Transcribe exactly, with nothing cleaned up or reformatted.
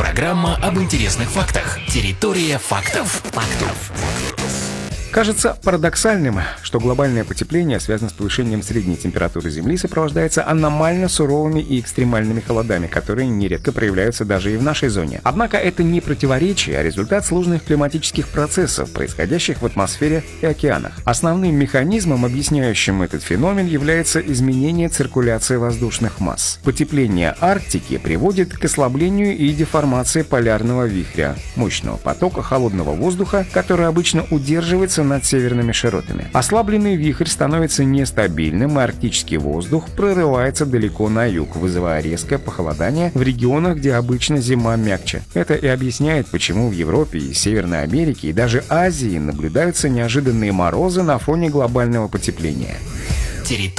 Программа об интересных фактах. Территория фактов. Фактов. Кажется парадоксальным, что глобальное потепление связано с повышением средней температуры Земли, сопровождается аномально суровыми и экстремальными холодами, которые нередко проявляются даже и в нашей зоне. Однако это не противоречие, а результат сложных климатических процессов, происходящих в атмосфере и океанах. Основным механизмом, объясняющим этот феномен, является изменение циркуляции воздушных масс. Потепление Арктики приводит к ослаблению и деформации полярного вихря, мощного потока холодного воздуха, который обычно удерживается над северными широтами. Ослабленный вихрь становится нестабильным, и арктический воздух прорывается далеко на юг, вызывая резкое похолодание в регионах, где обычно зима мягче. Это и объясняет, почему в Европе и Северной Америке и даже Азии наблюдаются неожиданные морозы на фоне глобального потепления. Территория